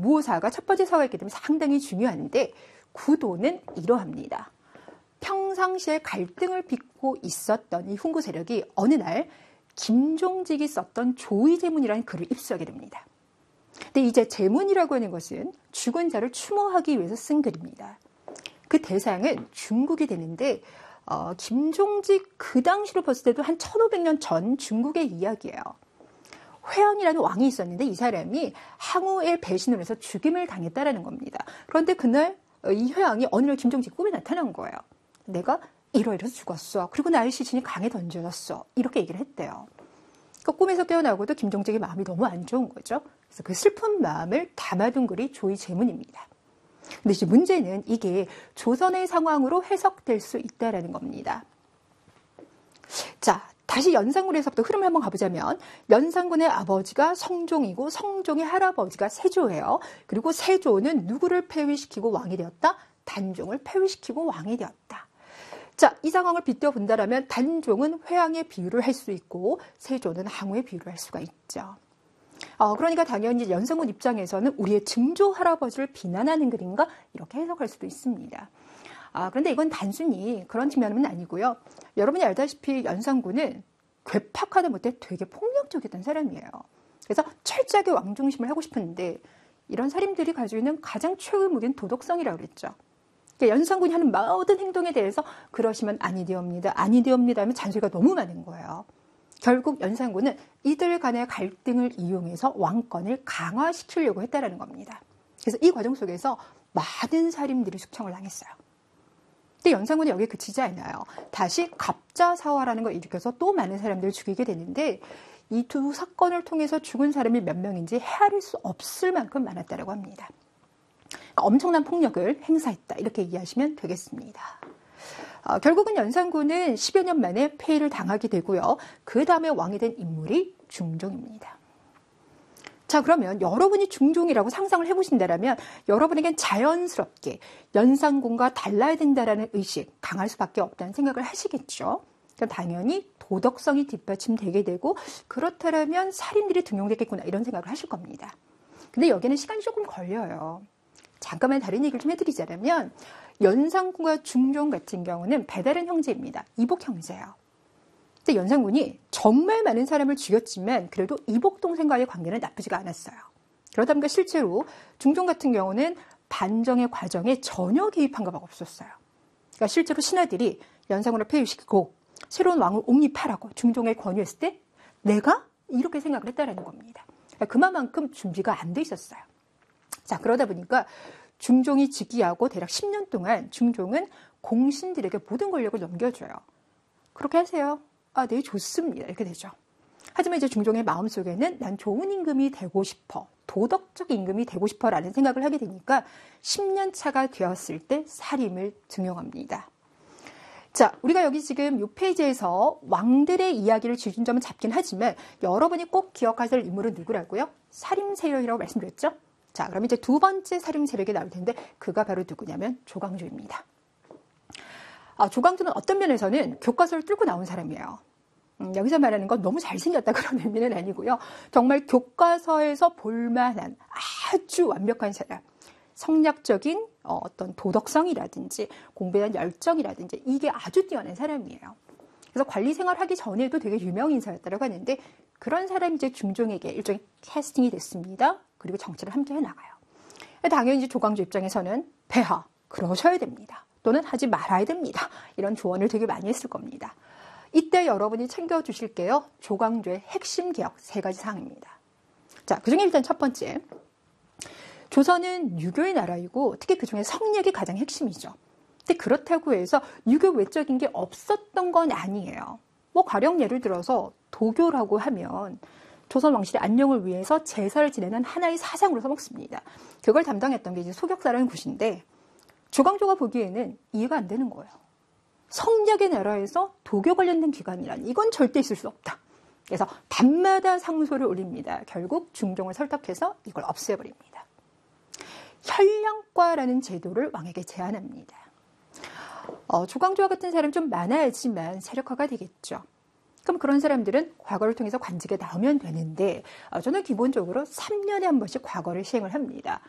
무오사가 첫 번째 사화에 있기 때문에 상당히 중요한데 구도는 이러합니다. 평상시에 갈등을 빚고 있었던 이 훈구 세력이 어느 날 김종직이 썼던 조의제문이라는 글을 입수하게 됩니다. 근데 이제 제문이라고 하는 것은 죽은 자를 추모하기 위해서 쓴 글입니다. 그 대상은 중국이 되는데 김종직 그 당시로 봤을 때도 한 1500년 전 중국의 이야기예요. 회왕이라는 왕이 있었는데 이 사람이 항우의 배신을 해서 죽임을 당했다라는 겁니다. 그런데 그날 이 회왕이 어느 날 김종직 꿈에 나타난 거예요. 내가 이러이러서 죽었어. 그리고 나의 시신이 강에 던져졌어. 이렇게 얘기를 했대요. 그 꿈에서 깨어나고도 김종직의 마음이 너무 안 좋은 거죠. 그래서 그 슬픈 마음을 담아둔 글이 조의제문입니다. 근데 이제 문제는 이게 조선의 상황으로 해석될 수 있다라는 겁니다. 자, 다시 연산군에서부터 흐름을 한번 가보자면 연산군의 아버지가 성종이고 성종의 할아버지가 세조예요. 그리고 세조는 누구를 폐위시키고 왕이 되었다? 단종을 폐위시키고 왕이 되었다. 자, 이 상황을 빗대어본다면 단종은 회왕의 비유를 할 수 있고 세조는 항우의 비유를 할 수가 있죠. 그러니까 당연히 연산군 입장에서는 우리의 증조 할아버지를 비난하는 글인가 이렇게 해석할 수도 있습니다. 그런데 이건 단순히 그런 측면은 아니고요. 여러분이 알다시피 연산군은 괴팍하다 못해 되게 폭력적이었던 사람이에요. 그래서 철저하게 왕중심을 하고 싶었는데 이런 사람들이 가지고 있는 가장 최고의 무기는 도덕성이라고 그랬죠. 그러니까 연산군이 하는 모든 행동에 대해서 그러시면 아니되옵니다. 아니되옵니다 하면 잔소리가 너무 많은 거예요. 결국 연산군은 이들 간의 갈등을 이용해서 왕권을 강화시키려고 했다는 겁니다. 그래서 이 과정 속에서 많은 살인들이 숙청을 당했어요. 근데 연산군이 여기에 그치지 않아요. 다시 갑자사화라는 걸 일으켜서 또 많은 사람들을 죽이게 되는데 이 두 사건을 통해서 죽은 사람이 몇 명인지 헤아릴 수 없을 만큼 많았다고 합니다. 그러니까 엄청난 폭력을 행사했다 이렇게 이해하시면 되겠습니다. 결국은 연산군은 10여 년 만에 폐위를 당하게 되고요. 그 다음에 왕이 된 인물이 중종입니다. 자, 그러면 여러분이 중종이라고 상상을 해보신다면 여러분에겐 자연스럽게 연산군과 달라야 된다라는 의식 강할 수밖에 없다는 생각을 하시겠죠. 그러니까 당연히 도덕성이 뒷받침되게 되고 그렇다면 살인들이 등용됐겠구나 이런 생각을 하실 겁니다. 근데 여기는 시간이 조금 걸려요. 잠깐만 다른 얘기를 좀 해드리자면 연산군과 중종 같은 경우는 배다른 형제입니다. 이복 형제예요. 근데 연산군이 정말 많은 사람을 죽였지만 그래도 이복 동생과의 관계는 나쁘지가 않았어요. 그러다 보니까 실제로 중종 같은 경우는 반정의 과정에 전혀 개입한 바가 없었어요. 그러니까 실제로 신하들이 연산군을 폐위시키고 새로운 왕을 옹립하라고 중종에 권유했을 때 내가? 이렇게 생각을 했다는 겁니다. 그러니까 그만큼 준비가 안 돼 있었어요. 자, 그러다 보니까 중종이 즉위하고 대략 10년 동안 중종은 공신들에게 모든 권력을 넘겨줘요. 그렇게 하세요. 네, 좋습니다. 이렇게 되죠. 하지만 이제 중종의 마음속에는 난 좋은 임금이 되고 싶어. 도덕적 임금이 되고 싶어 라는 생각을 하게 되니까 10년 차가 되었을 때 사림을 등용합니다. 자, 우리가 여기 지금 이 페이지에서 왕들의 이야기를 기준점은 잡긴 하지만 여러분이 꼭 기억하실 인물은 누구라고요? 사림 세력이라고 말씀드렸죠? 자, 그럼 이제 두 번째 사림 세력이 나올 텐데 그가 바로 누구냐면 조광조입니다. 조광조는 어떤 면에서는 교과서를 뚫고 나온 사람이에요. 여기서 말하는 건 너무 잘생겼다 그런 의미는 아니고요. 정말 교과서에서 볼만한 아주 완벽한 사람. 성략적인 어떤 도덕성이라든지 공부에 대한 열정이라든지 이게 아주 뛰어난 사람이에요. 그래서 관리 생활하기 전에도 되게 유명 인사였다고 하는데 그런 사람이 이제 중종에게 일종의 캐스팅이 됐습니다. 그리고 정치를 함께 해나가요. 당연히 이제 조광조 입장에서는 폐하, 그러셔야 됩니다. 또는 하지 말아야 됩니다. 이런 조언을 되게 많이 했을 겁니다. 이때 여러분이 챙겨주실게요. 조광조의 핵심 개혁 3가지 사항입니다. 자, 그중에 일단 첫 번째. 조선은 유교의 나라이고 특히 그중에 성략이 가장 핵심이죠. 근데 그렇다고 해서 유교 외적인 게 없었던 건 아니에요. 가령 예를 들어서 도교라고 하면 조선 왕실의 안녕을 위해서 제사를 지내는 하나의 사상으로 써먹습니다. 그걸 담당했던 게 이제 소격사라는 곳인데 조광조가 보기에는 이해가 안 되는 거예요. 성략의 나라에서 도교 관련된 기관이란 이건 절대 있을 수 없다. 그래서 밤마다 상소를 올립니다. 결국 중종을 설득해서 이걸 없애버립니다. 현령과라는 제도를 왕에게 제안합니다. 조광조와 같은 사람이 좀 많아야지만 세력화가 되겠죠. 그럼 그런 사람들은 과거를 통해서 관직에 나오면 되는데 저는 기본적으로 3년에 한 번씩 과거를 시행을 합니다.